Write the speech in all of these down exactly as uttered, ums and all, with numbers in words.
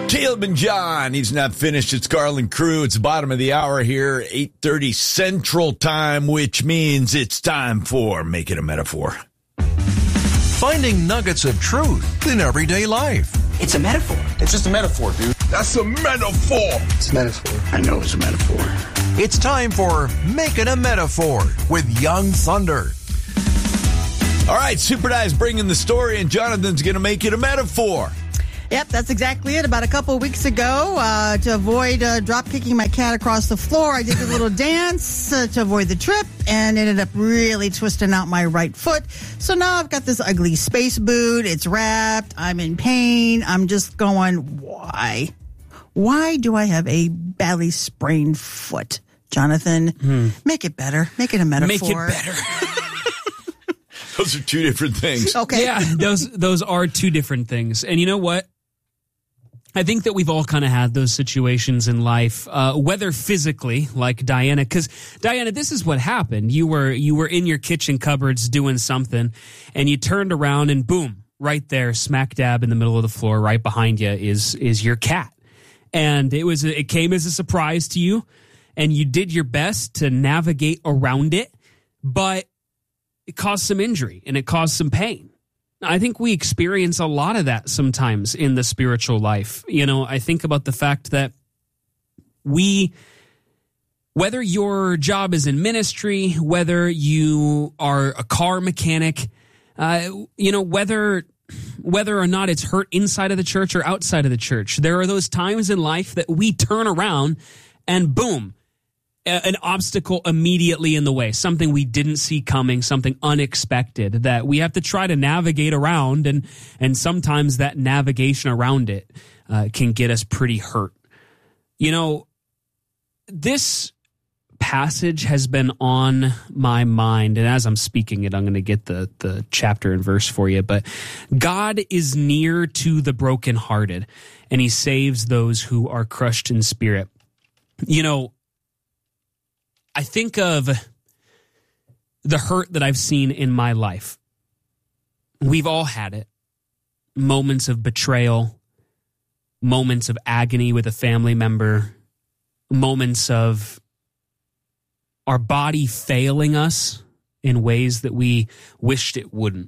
Caleb and John, he's not finished. It's Garland Crew. It's the bottom of the hour here, eight thirty Central Time, which means it's time for Make It a Metaphor. Finding nuggets of truth in everyday life. It's a metaphor. It's just a metaphor, dude. That's a metaphor. It's a metaphor. I know it's a metaphor. It's time for Make It a Metaphor with Young Thunder. All right, Super Dive's bringing the story, and Jonathan's going to make it a metaphor. Yep, that's exactly it. About a couple of weeks ago, uh, to avoid uh, drop kicking my cat across the floor, I did a little dance uh, to avoid the trip and ended up really twisting out my right foot. So now I've got this ugly space boot. It's wrapped. I'm in pain. I'm just going, why? Why do I have a badly sprained foot? Jonathan, hmm. make it better. Make it a metaphor. Make it better. Those are two different things. Okay. Yeah, those those are two different things. And you know what? I think that we've all kind of had those situations in life, uh, whether physically, like Diana, because Diana, this is what happened. You were you were in your kitchen cupboards doing something, and you turned around, and boom, right there, smack dab in the middle of the floor, right behind you is is your cat, and it was it came as a surprise to you, and you did your best to navigate around it, but it caused some injury and it caused some pain. I think we experience a lot of that sometimes in the spiritual life. You know, I think about the fact that we, whether your job is in ministry, whether you are a car mechanic, uh, you know, whether whether or not it's hurt inside of the church or outside of the church, there are those times in life that we turn around and boom, an obstacle immediately in the way, something we didn't see coming, something unexpected that we have to try to navigate around, and and sometimes that navigation around it uh, can get us pretty hurt. You know, this passage has been on my mind, and as I'm speaking it, I'm going to get the, the chapter and verse for you, but God is near to the brokenhearted, and he saves those who are crushed in spirit. You know, I think of the hurt that I've seen in my life. We've all had it. Moments of betrayal, moments of agony with a family member, moments of our body failing us in ways that we wished it wouldn't.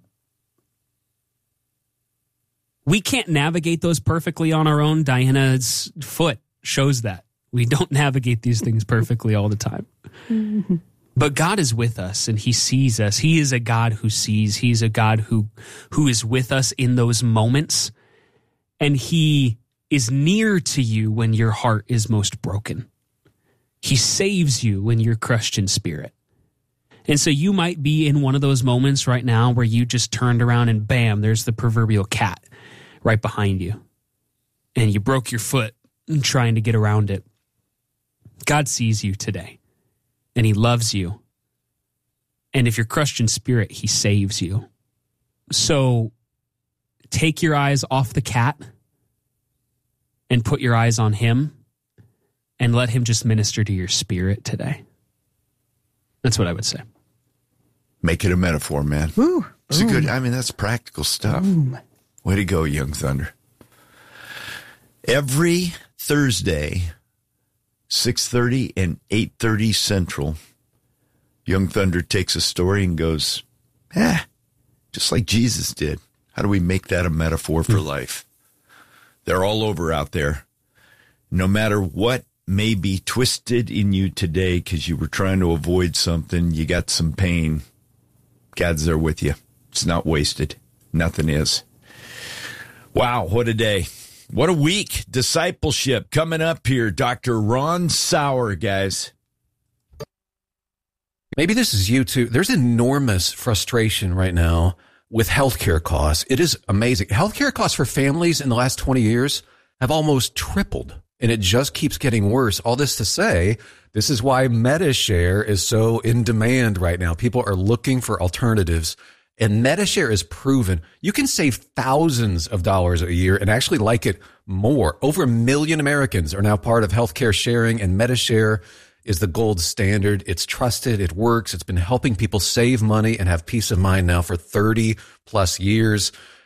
We can't navigate those perfectly on our own. Diana's foot shows that. We don't navigate these things perfectly all the time. Mm-hmm. But God is with us, and he sees us. He is a God who sees. He's a God who, who is with us in those moments. And he is near to you when your heart is most broken. He saves you when you're crushed in spirit. And so you might be in one of those moments right now where you just turned around and bam, there's the proverbial cat right behind you. And you broke your foot trying to get around it. God sees you today, and he loves you. And if you're crushed in spirit, he saves you. So take your eyes off the cat and put your eyes on him, and let him just minister to your spirit today. That's what I would say. Make it a metaphor, man. Ooh, it's boom. a good, I mean, that's practical stuff. Boom. Way to go, Young Thunder. Every Thursday, six thirty and eight thirty Central, Young Thunder takes a story and goes, eh, just like Jesus did. How do we make that a metaphor for life? They're all over out there. No matter what may be twisted in you today because you were trying to avoid something, you got some pain, God's there with you. It's not wasted. Nothing is. Wow, what a day. What a week. Discipleship coming up here. Doctor Ron Sauer, guys. Maybe this is you too. There's enormous frustration right now with healthcare costs. It is amazing. Healthcare costs for families in the last twenty years have almost tripled, and it just keeps getting worse. All this to say, this is why MediShare is so in demand right now. People are looking for alternatives. And MediShare is proven you can save thousands of dollars a year and actually like it more. Over a million Americans are now part of healthcare sharing, and MediShare is the gold standard. It's trusted. It works. It's been helping people save money and have peace of mind now for thirty plus years.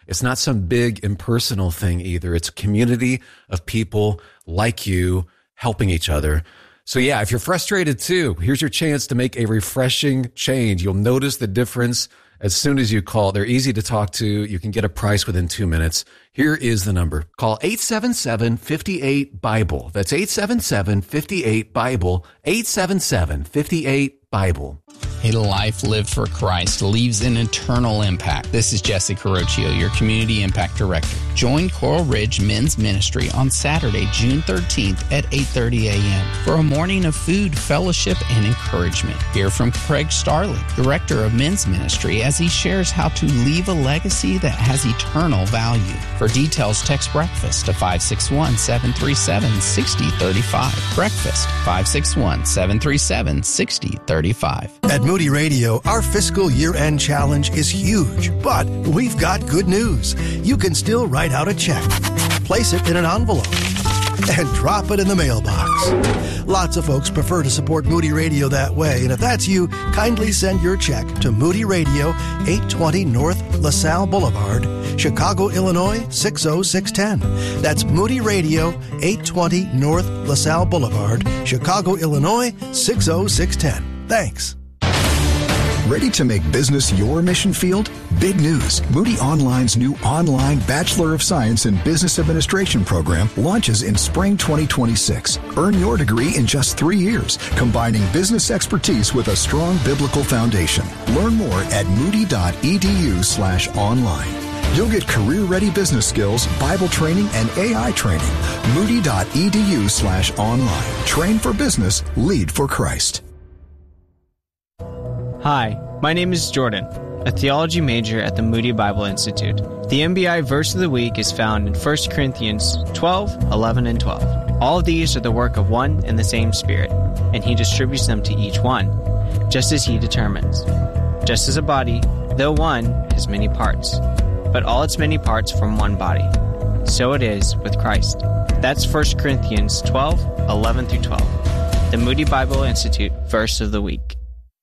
It's not some big impersonal thing either. It's a community of people like you helping each other. So yeah, if you're frustrated too, here's your chance to make a refreshing change. You'll notice the difference as soon as you call. They're easy to talk to. You can get a price within two minutes. Here is the number. Call eight seven seven, five eight, BIBLE. That's eight seven seven, five eight, BIBLE. eight seven seven, five eight, BIBLE. A life lived for Christ leaves an eternal impact. This is Jesse Carocchio, your Community Impact Director. Join Coral Ridge Men's Ministry on Saturday, June thirteenth at eight thirty a.m. for a morning of food, fellowship, and encouragement. Hear from Craig Starling, Director of Men's Ministry, as he shares how to leave a legacy that has eternal value. For details, text BREAKFAST to five six one, seven three seven, six zero three five. Breakfast, five six one, seven three seven, six zero three five. At Moody Radio, our fiscal year-end challenge is huge, but we've got good news. You can still write out a check, place it in an envelope, and drop it in the mailbox. Lots of folks prefer to support Moody Radio that way, and if that's you, kindly send your check to Moody Radio, eight twenty North LaSalle Boulevard, Chicago, Illinois, six oh six one oh. That's Moody Radio, eight twenty North LaSalle Boulevard, Chicago, Illinois, six oh six one oh. Thanks. Ready to make business your mission field? Big news. Moody Online's new online Bachelor of Science in Business Administration program launches in spring twenty twenty-six. Earn your degree in just three years, combining business expertise with a strong biblical foundation. Learn more at moody.edu slash online. You'll get career-ready business skills, Bible training, and A I training. Moody.edu slash online. Train for business, lead for Christ. Hi, my name is Jordan, a theology major at the Moody Bible Institute. The M B I verse of the week is found in First Corinthians twelve, eleven, and twelve. All of these are the work of one and the same Spirit, and He distributes them to each one, just as He determines. Just as a body, though one, has many parts, but all its many parts form one body. So it is with Christ. That's First Corinthians twelve, eleven through twelve. The Moody Bible Institute verse of the week.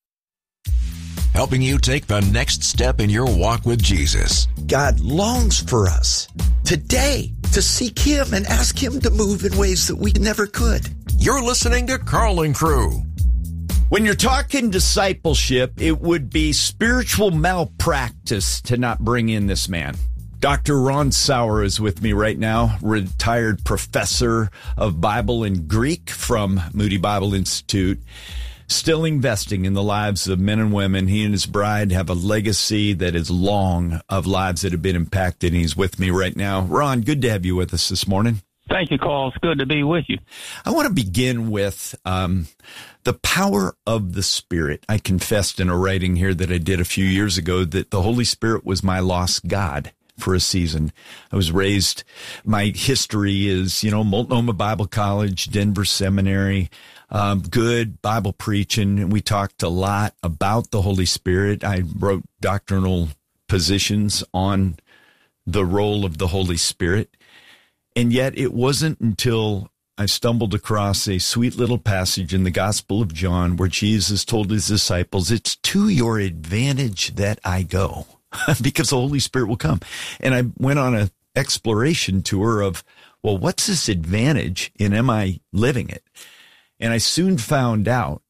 Helping you take the next step in your walk with Jesus. God longs for us today to seek Him and ask Him to move in ways that we never could. You're listening to Carl and Crew. When you're talking discipleship, it would be spiritual malpractice to not bring in this man. Doctor Ron Sauer is with me right now, retired professor of Bible and Greek from Moody Bible Institute. Still investing in the lives of men and women. He and his bride have a legacy that is long of lives that have been impacted. And he's with me right now. Ron, good to have you with us this morning. Thank you, Carl. It's good to be with you. I want to begin with um, the power of the Spirit. I confessed in a writing here that I did a few years ago that the Holy Spirit was my lost God for a season. I was raised, my history is, you know, Multnomah Bible College, Denver Seminary, um, good Bible preaching. And we talked a lot about the Holy Spirit. I wrote doctrinal positions on the role of the Holy Spirit. And yet it wasn't until I stumbled across a sweet little passage in the Gospel of John where Jesus told his disciples, it's to your advantage that I go. Because the Holy Spirit will come. And I went on an exploration tour of, well, what's this advantage and am I living it? And I soon found out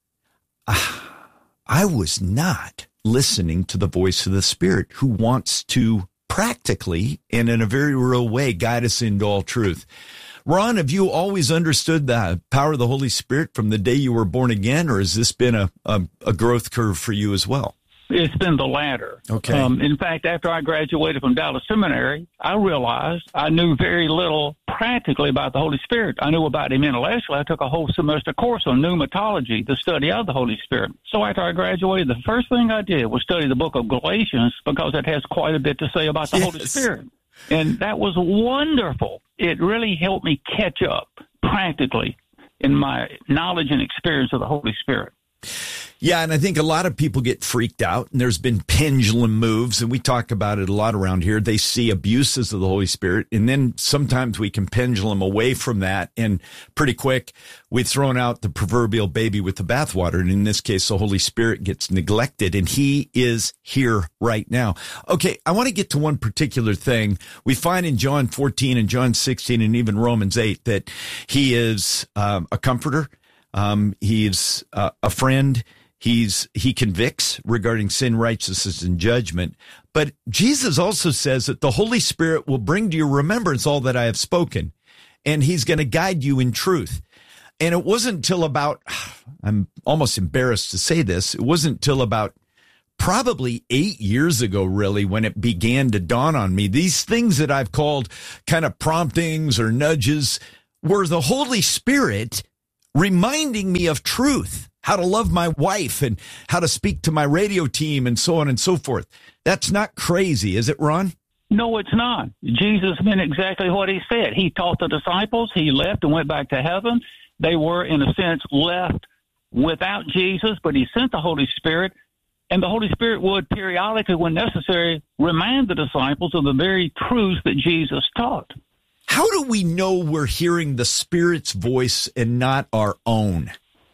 uh, I was not listening to the voice of the Spirit who wants to practically and in a very real way guide us into all truth. Ron, have you always understood the power of the Holy Spirit from the day you were born again, or has this been a, a, a growth curve for you as well? It's been the latter. Okay. Um, in fact, after I graduated from Dallas Seminary, I realized I knew very little practically about the Holy Spirit. I knew about Him intellectually. I took a whole semester course on pneumatology, the study of the Holy Spirit. So after I graduated, the first thing I did was study the book of Galatians because it has quite a bit to say about the yes. Holy Spirit. And that was wonderful. It really helped me catch up practically in my knowledge and experience of the Holy Spirit. Yeah, and I think a lot of people get freaked out, and there's been pendulum moves, and we talk about it a lot around here. They see abuses of the Holy Spirit, and then sometimes we can pendulum away from that, and pretty quick we've thrown out the proverbial baby with the bathwater, and in this case, the Holy Spirit gets neglected, and he is here right now. Okay, I want to get to one particular thing. We find in John fourteen and John sixteen and even Romans eight that he is um, a comforter. Um, he's uh, a friend. He's, he convicts regarding sin, righteousness, and judgment. But Jesus also says that the Holy Spirit will bring to your remembrance all that I have spoken, and he's going to guide you in truth. And it wasn't until about, I'm almost embarrassed to say this, it wasn't until about probably eight years ago, really, when it began to dawn on me. These things that I've called kind of promptings or nudges were the Holy Spirit reminding me of truth. How to love my wife and how to speak to my radio team and so on and so forth. That's not crazy, is it, Ron? No, it's not. Jesus meant exactly what he said. He taught the disciples. He left and went back to heaven. They were, in a sense, left without Jesus, but he sent the Holy Spirit. And the Holy Spirit would periodically, when necessary, remind the disciples of the very truths that Jesus taught. How do we know we're hearing the Spirit's voice and not our own?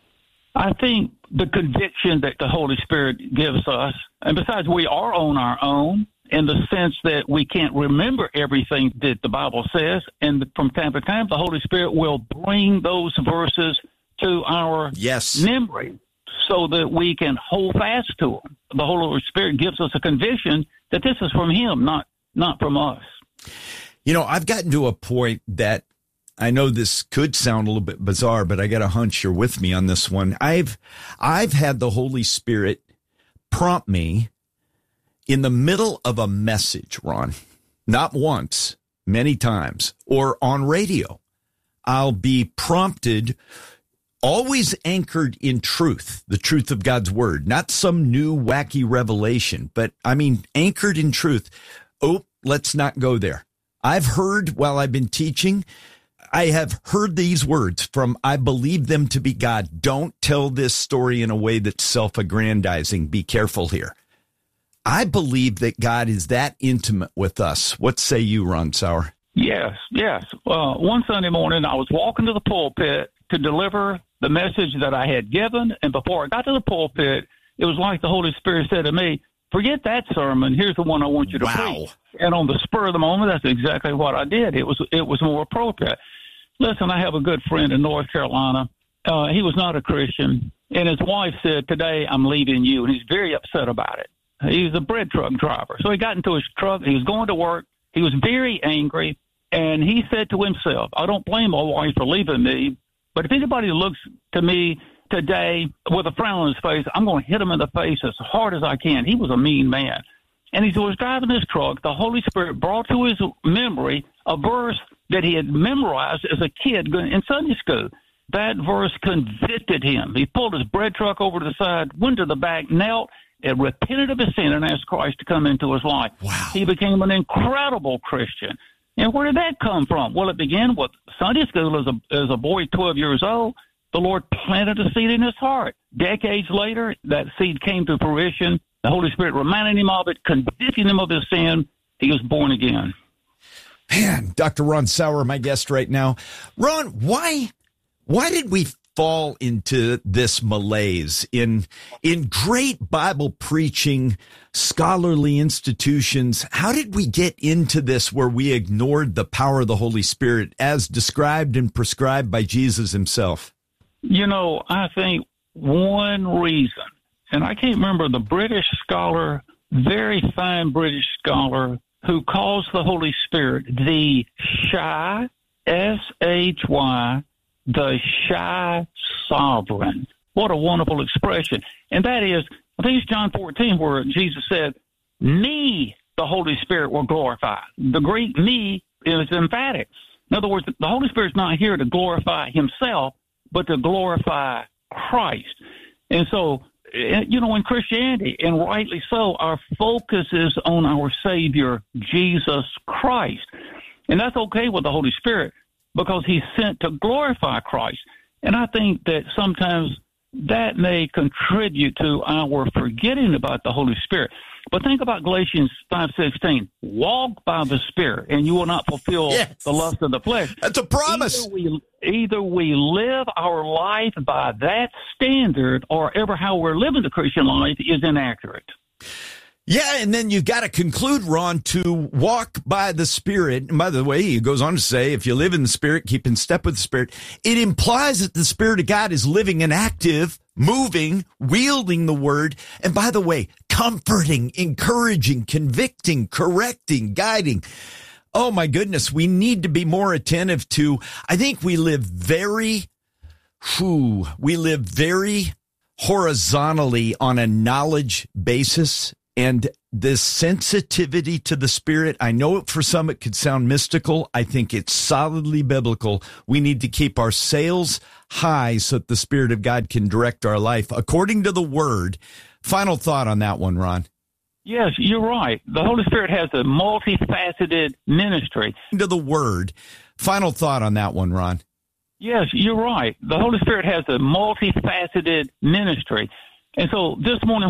I think the conviction that the Holy Spirit gives us, and besides, we are on our own in the sense that we can't remember everything that the Bible says, and from time to time, the Holy Spirit will bring those verses to our yes. memory so that we can hold fast to them. The Holy Spirit gives us a conviction that this is from him, not not from us. You know, I've gotten to a point that I know this could sound a little bit bizarre, but I got a hunch you're with me on this one. I've, I've had the Holy Spirit prompt me in the middle of a message, Ron, not once, many times, or on radio. I'll be prompted, always anchored in truth, the truth of God's word, not some new wacky revelation, but I mean, anchored in truth. Oh, let's not go there. I've heard while I've been teaching, I have heard these words from, I believe them to be God. Don't tell this story in a way that's self-aggrandizing. Be careful here. I believe that God is that intimate with us. What say you, Ron Sauer? Yes, yes. Uh, one Sunday morning, I was walking to the pulpit to deliver the message that I had given. And before I got to the pulpit, it was like the Holy Spirit said to me, forget that sermon. Here's the one I want you to wow. preach. And on the spur of the moment, that's exactly what I did. It was, it was more appropriate. Listen, I have a good friend in North Carolina. Uh, he was not a Christian, and his wife said, today I'm leaving you, and he's very upset about it. He's a bread truck driver. So he got into his truck. He was going to work. He was very angry, and he said to himself, I don't blame my wife for leaving me, but if anybody looks to me today with a frown on his face, I'm going to hit him in the face as hard as I can. He was a mean man. And as he was driving his truck, the Holy Spirit brought to his memory a verse that he had memorized as a kid in Sunday school. That verse convicted him. He pulled his bread truck over to the side, went to the back, knelt, and repented of his sin and asked Christ to come into his life. Wow. He became an incredible Christian. And where did that come from? Well, it began with Sunday school as a, as a boy, twelve years old. The Lord planted a seed in his heart. Decades later, that seed came to fruition. The Holy Spirit reminded him of it, convicting him of his sin. He was born again. Man, Doctor Ron Sauer, my guest right now. Ron, why, why did we fall into this malaise in, in great Bible preaching, scholarly institutions? How did we get into this where we ignored the power of the Holy Spirit as described and prescribed by Jesus himself? You know, I think one reason, and I can't remember the British scholar, very fine British scholar, who calls the Holy Spirit the shy, S H Y, the shy sovereign. What a wonderful expression. And that is, I think it's John fourteen where Jesus said, me, the Holy Spirit will glorify. The Greek me is emphatic. In other words, the Holy Spirit's not here to glorify himself, but to glorify Christ. And so, you know, in Christianity, and rightly so, our focus is on our Savior, Jesus Christ. And that's okay with the Holy Spirit because he's sent to glorify Christ. And I think that sometimes that may contribute to our forgetting about the Holy Spirit. But think about Galatians five sixteen. Walk by the Spirit, and you will not fulfill yes. the lust of the flesh. That's a promise. Either we, either we live our life by that standard, or ever how we're living the Christian life is inaccurate. Yeah, and then you've got to conclude, Ron, to walk by the Spirit. And by the way, he goes on to say, if you live in the Spirit, keep in step with the Spirit. It implies that the Spirit of God is living and active, moving, wielding the Word. And by the way, comforting, encouraging, convicting, correcting, guiding. Oh, my goodness, we need to be more attentive to, I think we live very, whew, we live very horizontally on a knowledge basis. And this sensitivity to the Spirit, I know for some it could sound mystical. I think it's solidly biblical. We need to keep our sails high so that the Spirit of God can direct our life according to the Word. Final thought on that one, Ron. Yes, you're right. The Holy Spirit has a multifaceted ministry. To the Word. Final thought on that one, Ron. Yes, you're right. The Holy Spirit has a multifaceted ministry. And so this morning,